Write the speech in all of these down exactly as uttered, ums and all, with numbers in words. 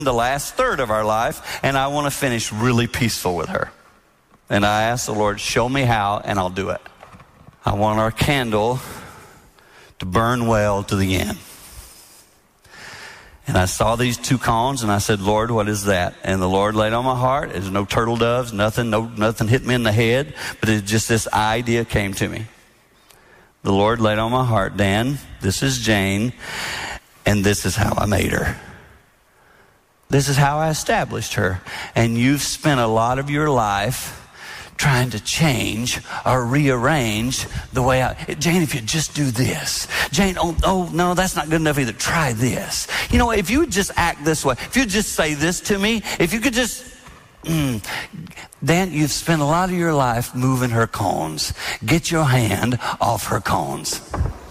the last third of our life, and I want to finish really peaceful with her. And I asked the Lord, show me how, and I'll do it. I want our candle to burn well to the end. And I saw these two cones, and I said, Lord, what is that? And the Lord laid on my heart. There's no turtle doves, nothing, no, nothing hit me in the head, but it just this idea came to me. The Lord laid on my heart, Dan, this is Jane, and this is how I made her. This is how I established her. And you've spent a lot of your life trying to change or rearrange the way I, Jane, if you just do this. Jane, oh, oh, no, that's not good enough either. Try this. You know, if you would just act this way, if you just say this to me, if you could just, mm, Dan, you've spent a lot of your life moving her cones. Get your hand off her cones.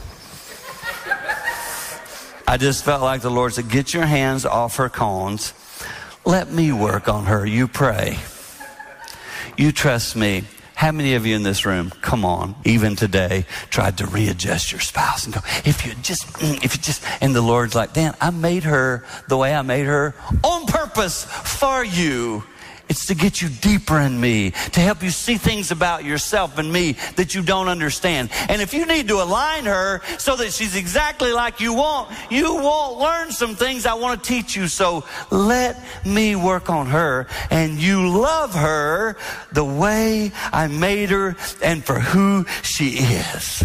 I just felt like the Lord said, get your hands off her cones. Let me work on her. You pray. You trust me. How many of you in this room, come on, even today, tried to readjust your spouse and go, if you just, if you just, and the Lord's like, Dan, I made her the way I made her on purpose for you. It's to get you deeper in me, to help you see things about yourself and me that you don't understand. And if you need to align her so that she's exactly like you want, you won't learn some things I want to teach you. So let me work on her, and you love her the way I made her and for who she is.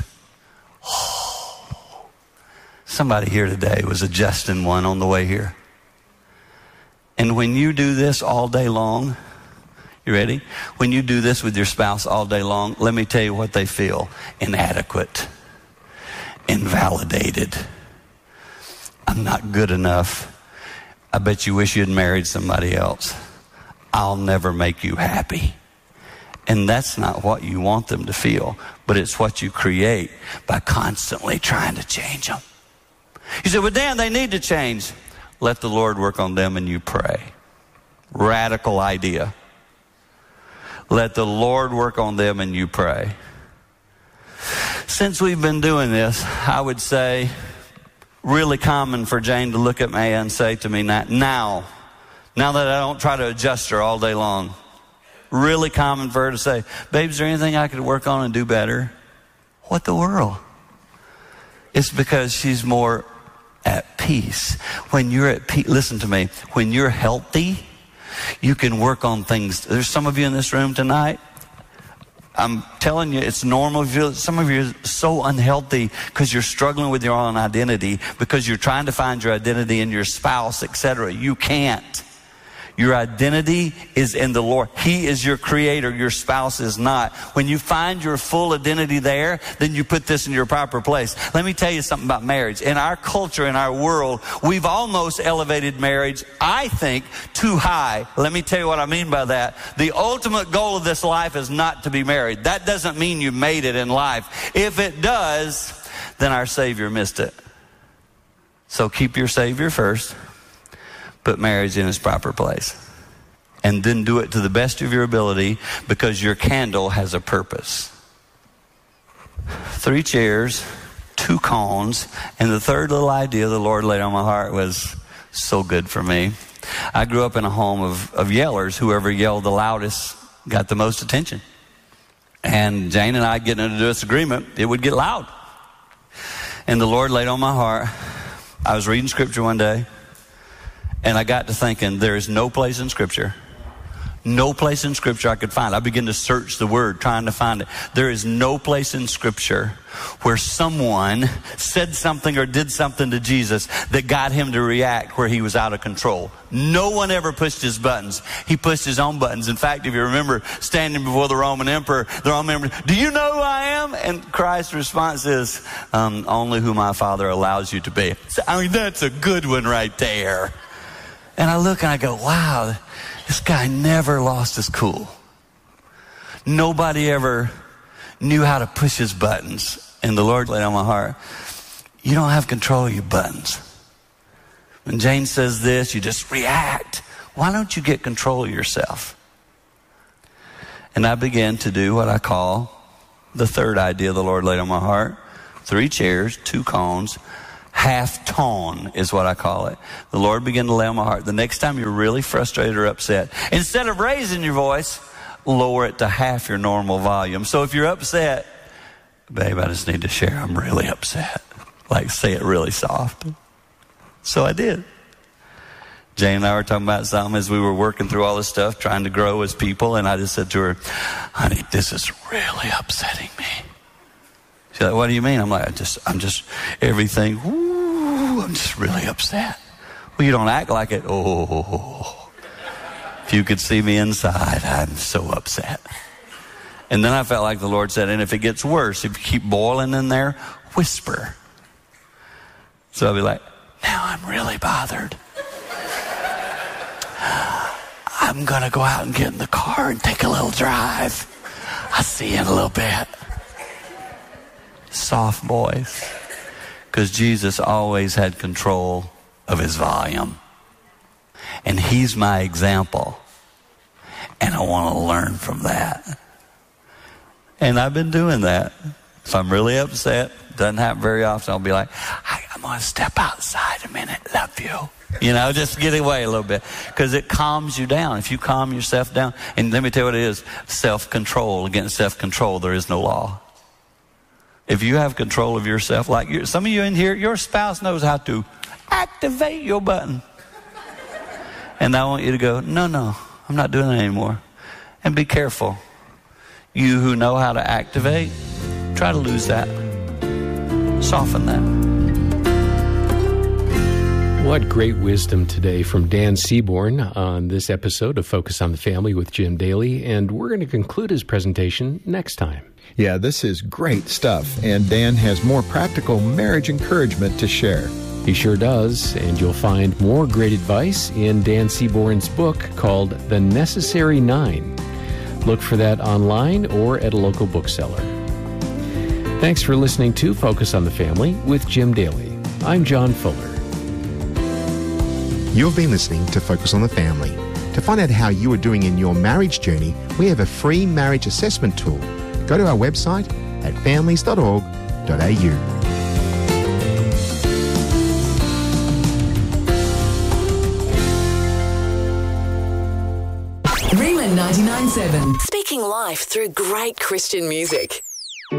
Oh. Somebody here today was adjusting one on the way here. And when you do this all day long, you ready? When you do this with your spouse all day long, let me tell you what they feel. Inadequate. Invalidated. I'm not good enough. I bet you wish you'd married somebody else. I'll never make you happy. And that's not what you want them to feel, but it's what you create by constantly trying to change them. You say, well, Dan, they need to change. Let the Lord work on them and you pray. Radical idea. Let the Lord work on them and you pray. Since we've been doing this, I would say, really common for Jane to look at me and say to me, now, now that I don't try to adjust her all day long, really common for her to say, babe, is there anything I could work on and do better? What the world? It's because she's more at peace. When you're at peace, listen to me, when you're healthy, you can work on things. There's some of you in this room tonight, I'm telling you, it's normal. Some of you are so unhealthy because you're struggling with your own identity, because you're trying to find your identity in your spouse, et cetera. You can't. Your identity is in the Lord. He is your creator. Your spouse is not. When you find your full identity there, then you put this in your proper place. Let me tell you something about marriage. In our culture, in our world, we've almost elevated marriage, I think, too high. Let me tell you what I mean by that. The ultimate goal of this life is not to be married. That doesn't mean you made it in life. If it does, then our Savior missed it. So keep your Savior first. Put marriage in its proper place. And then do it to the best of your ability, because your candle has a purpose. Three chairs, two cones, and the third little idea the Lord laid on my heart was so good for me. I grew up in a home of, of yellers. Whoever yelled the loudest got the most attention. And Jane and I getting into a disagreement, it would get loud. And the Lord laid on my heart. I was reading scripture one day, and I got to thinking, there is no place in Scripture, no place in Scripture I could find. I began to search the Word, trying to find it. There is no place in Scripture where someone said something or did something to Jesus that got him to react where he was out of control. No one ever pushed his buttons. He pushed his own buttons. In fact, if you remember standing before the Roman emperor, the Roman emperor, do you know who I am? And Christ's response is, um, only who my Father allows you to be. So, I mean, that's a good one right there. And I look and I go, wow, this guy never lost his cool. Nobody ever knew how to push his buttons. And the Lord laid on my heart, you don't have control of your buttons. When Jane says this, you just react. Why don't you get control of yourself? And I began to do what I call the third idea the Lord laid on my heart. Three chairs, two cones. Half tone is what I call it. The Lord began to lay on my heart. The next time you're really frustrated or upset, instead of raising your voice, lower it to half your normal volume. So if you're upset, babe, I just need to share, I'm really upset. Like, say it really soft. So I did. Jane and I were talking about something as we were working through all this stuff, trying to grow as people, and I just said to her, honey, this is really upsetting me. She's like, what do you mean? I'm like, I just, I'm just, everything, whoo, I'm just really upset. Well, you don't act like it. Oh, if you could see me inside, I'm so upset. And then I felt like the Lord said, and if it gets worse, if you keep boiling in there, whisper. So I'll be like, now I'm really bothered. I'm going to go out and get in the car and take a little drive. I'll see you in a little bit. Soft voice. Because Jesus always had control of his volume. And he's my example. And I want to learn from that. And I've been doing that. If I'm really upset, doesn't happen very often, I'll be like, hey, I'm going to step outside a minute. Love you. You know, just get away a little bit. Because it calms you down. If you calm yourself down, and let me tell you what it is, self-control. Against self-control, there is no law. If you have control of yourself, like you, some of you in here, your spouse knows how to activate your button. And I want you to go, no, no, I'm not doing that anymore. And be careful. You who know how to activate, try to lose that. Soften that. What great wisdom today from Dan Seaborn on this episode of Focus on the Family with Jim Daly. And we're going to conclude his presentation next time. Yeah, this is great stuff. And Dan has more practical marriage encouragement to share. He sure does. And you'll find more great advice in Dan Seaborn's book called The Necessary Nine. Look for that online or at a local bookseller. Thanks for listening to Focus on the Family with Jim Daly. I'm John Fuller. You've been listening to Focus on the Family. To find out how you are doing in your marriage journey, we have a free marriage assessment tool. Go to our website at families dot org dot a u. Rhema ninety-nine point seven. Speaking life through great Christian music.